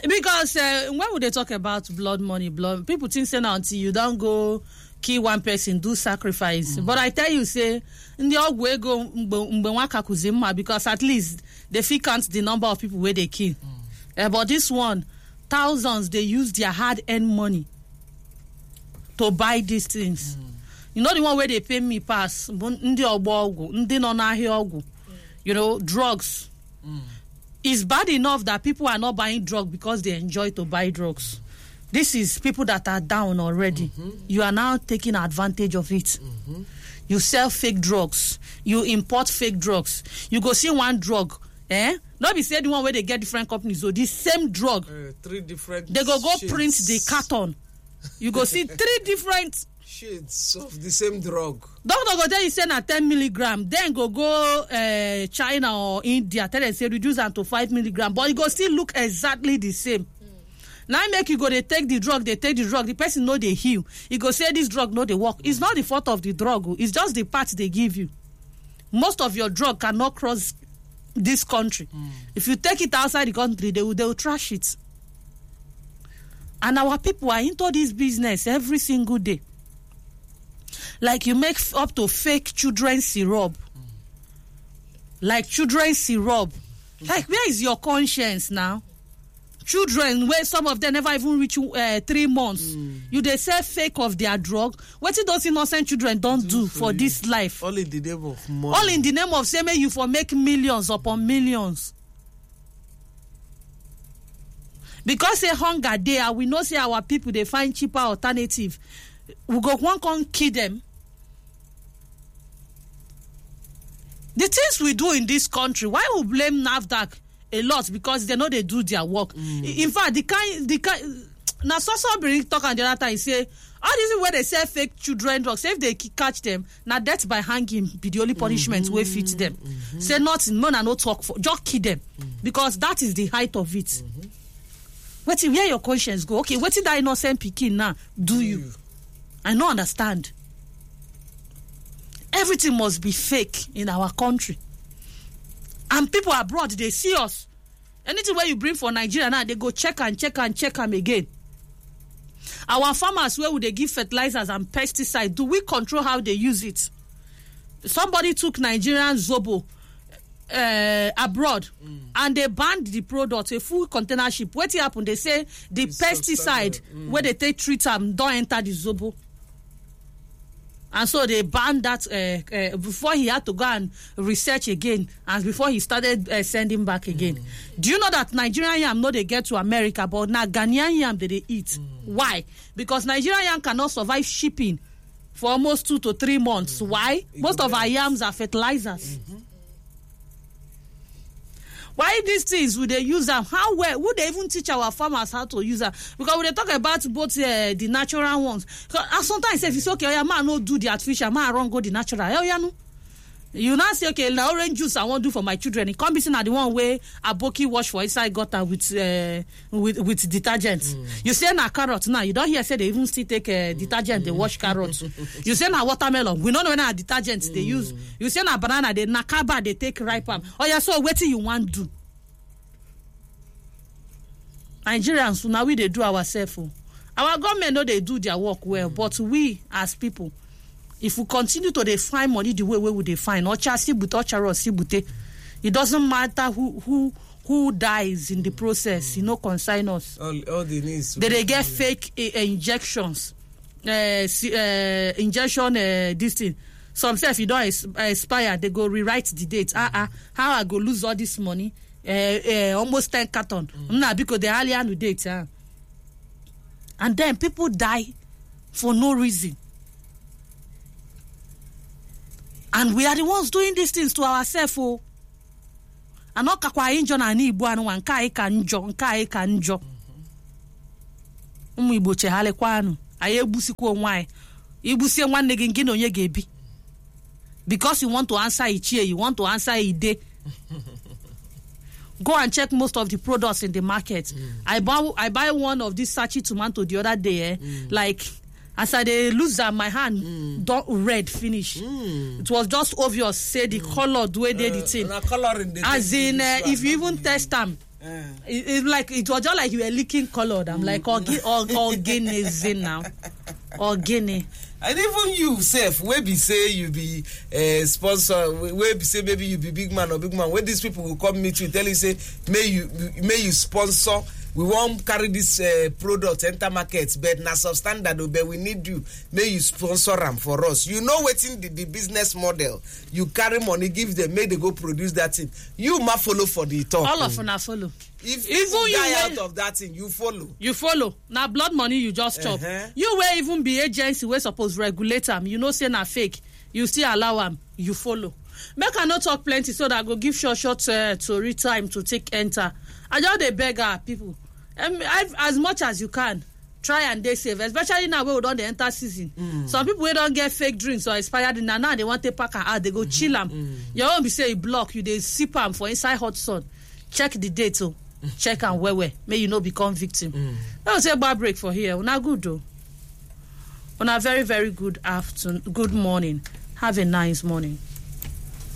Because when would they talk about blood money, people think say now until you don't go kill one person, do sacrifice. But I tell you, say, in the old way go mbenwaka because at least they fit count the number of people where they kill. But this one, thousands, they use their hard-earned money to buy these things. You know the one where they pay me pass, you know, drugs. It's bad enough that people are not buying drugs because they enjoy to buy drugs. This is people that are down already. You are now taking advantage of it. You sell fake drugs. You import fake drugs. You go see one drug, not be said the one where they get different companies. So this same drug, 3 different. They go shades. Print the carton. You go see 3 different shades of the same drug. Doctor go tell you say na 10 milligram. Then go China or India. Tell them say reduce them to 5 milligram. But it go still look exactly the same. Now make you go they take the drug. The person know they heal. He go say this drug no they work. It's not the fault of the drug. It's just the part they give you. Most of your drug cannot cross this country. If you take it outside the country, they will trash it. And our people are into this business every single day. Like you make up to fake children's syrup. Like children's syrup. Like where is your conscience now? Children, where some of them never even reach 3 months. You they say fake of their drug. What did those innocent children don't do for this life? All in the name of money. All in the name of saying you for make millions upon millions. Because say hunger there, we know say our people they find cheaper alternative. We go one can kill them. The things we do in this country, why we blame NAFDAC a lot? Because they know they do their work. In fact, the kind now so bring talk on the other time say all this is where they say fake children drugs. Say if they catch them, now death by hanging be the only punishment we fit them. Say nothing, no talk for just kill them because that is the height of it. Wait till where your conscience go. Okay, wait till that innocent pikin now do you? I don't understand. Everything must be fake in our country. And people abroad, they see us. Anything where you bring for Nigeria now, they go check them again. Our farmers, where would they give fertilizers and pesticides? Do we control how they use it? Somebody took Nigerian Zobo abroad and they banned the product, a full container ship. What happened? They say the pesticide where they take treat them don't enter the Zobo. And so they banned that before he had to go and research again and before he started sending back again. Do you know that Nigerian yam no they get to America, but now Ghanaian yam they eat? Why? Because Nigerian yam cannot survive shipping for almost 2 to 3 months. Why? Most of our yams are fertilizers. Why these things would they use them? How well would they even teach our farmers how to use them? Because when they talk about both the natural ones, and sometimes if it's okay, oh, yeah, man, no do the artificial, man, wrong go the natural. Oh, yeah, no. You now say, okay, the orange juice I want to do for my children. It can't be seen at the one way a Aboki wash for inside gutter with detergent. You say na carrot now. You don't hear say they even still take detergent. They wash carrots. You say na watermelon. We don't know when na detergent they use. You say na banana. They na kaba they take ripe palm. Oh yeah, so what you want to do? Nigerians, now we they do ourselves. Our government know they do their work well, but we as people, if we continue to find money the way we they find, it doesn't matter who dies in the process, consign us. All the needs. They get fake injections, injection this thing. Some say if you don't expire, they go rewrite the date. How I go lose all this money? Almost 10 carton. Because they hardly have the date. And then people die for no reason. And we are the ones doing these things to ourselves. And not kakwa injo na ni ibu anu nka ka njo. Umu Igbo chehale kwanu. Aye ebusikwo onwai. Ibusie nwanne gi ngino onye ga-ebi. Because you want to answer Ichie, you want to answer Ide. Go and check most of the products in the market. I buy one of these sachi tomato the other day. Like as I lose my hand, don't red finish. It was just obvious. Say the color, the way they did it. As in, if you even test them, It's like it was just like you were licking colored. I'm like organism now, organic. And even you self, where be say you be sponsor, where be say maybe you be big man or big man, where these people will come meet you, tell you say may you sponsor. We won't carry this product enter markets, but na substandard, but we need you. May you sponsor them for us. You know what's in the business model. You carry money, give them, may they go produce that thing. You must follow for the talk. All of them follow. If you die out of that thing, you follow. You follow. Now blood money you just chop. You will even be agency where supposed regulate them. You know say na fake. You still allow them. You follow. Make I not talk plenty so that I go give short to read time to take enter. I just dey beg our people. As much as you can, try and dey safe, especially now wey we don dey enter season. Some people wey don get fake drinks or expired now they want to pack am out, they go chill am. Your own be say e block, you dey sip am for inside hot sun. Check the date o. Check am well. May you no become victim. Let us take bar break for here. Una good though. Una very, very good afternoon, good morning. Have a nice morning.